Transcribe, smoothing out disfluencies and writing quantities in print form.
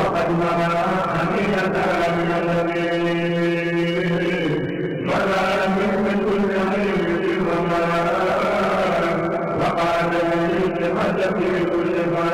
وقد مضى حقيقة النبي ولا من كل علم وقال لي قد في كل